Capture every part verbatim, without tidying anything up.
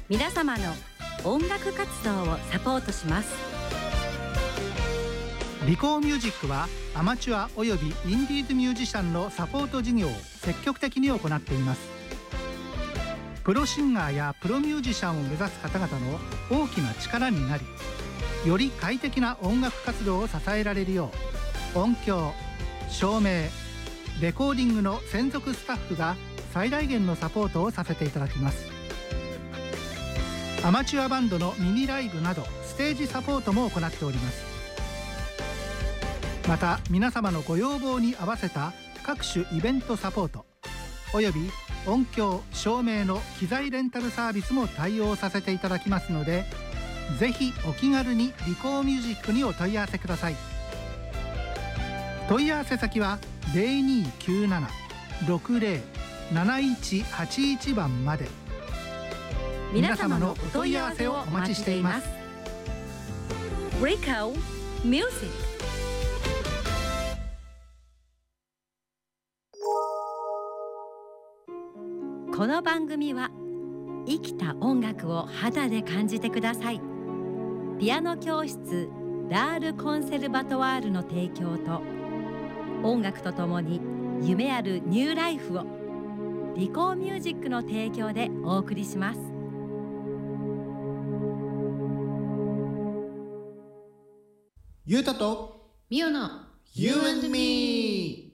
皆様の音楽活動をサポートします。 リコーミュージックはアマチュアおよびインディーズミュージシャンのサポート事業を積極的に行っています。プロシンガーやプロミュージシャンを目指す方々の大きな力になり、より快適な音楽活動を支えられるよう、音響、照明、レコーディングの専属スタッフが最大限のサポートをさせていただきます。アマチュアバンドのミニライブなどステージサポートも行っております。また皆様のご要望に合わせた各種イベントサポートおよび音響照明の機材レンタルサービスも対応させていただきますので、ぜひお気軽にリコーミュージックにお問い合わせください。問い合わせ先は ゼロにーきゅうなな ろくゼロ なないちはちいち 番まで。皆様のお問い合わせをお待ちしています。 リコーミュージック。この番組は生きた音楽を肌で感じてください。ピアノ教室ラールコンセルバトワールの提供と、音楽とともに夢あるニューライフをリコーミュージックの提供でお送りします。 ゆうたとみおの You and me。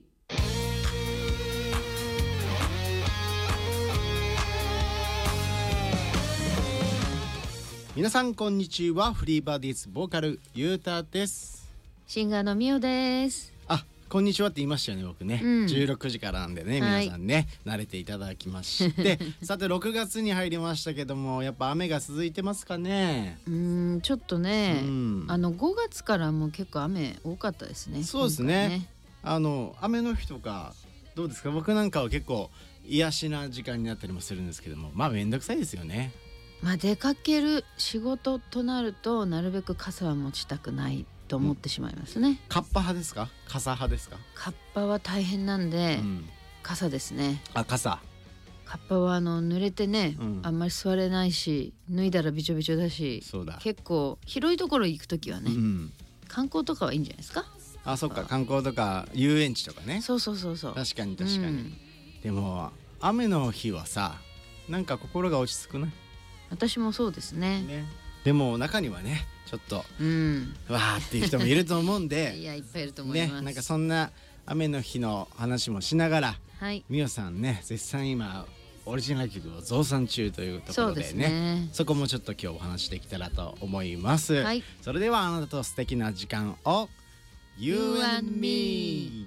皆さんこんにちは。フリーバディーズボーカルゆうたです。 シンガーのみおです。 あ、こんにちはって言いましたよね、僕ね、うん、じゅうろくじからなんでね、皆さんね、はい、慣れていただきましてさてろくがつに入りましたけども、やっぱ雨が続いてますかね。 うーん、ちょっとね、うん、あのごがつからも結構雨多かったですね。 そうですね、ね、あの雨の日とかどうですか。僕なんかは結構癒しな時間になったりもするんですけども、まあめんどくさいですよね。 まあ、出かける仕事となるとなるべく傘は持ちたくないと思ってしまいますね。 カッパ派ですか、傘派ですか。 カッパは大変なんで、うん、傘ですね。 あ、傘。 カッパはあの濡れてね、うん、あんまり座れないし、脱いだらびちょびちょだし、 そうだ、 結構広いところ行くときはね、うん、観光とかはいいんじゃないですか。 あ、そっか、観光とか遊園地とかね。 そうそうそうそう、 確かに確かに、うん、でも雨の日はさ、なんか心が落ち着くね。 私もそうですね。 ね、でも中にはね、ちょっと、うん、わーっていう人もいると思うんでいや、いっぱいいると思います、 ね、なんかそんな雨の日の話もしながら、 はい、 みおさんね、絶賛今オリジナル曲を増産中というところで ね, そ, でねそこもちょっと今日お話できたらと思います、はい、それではあなたと素敵な時間を You and me。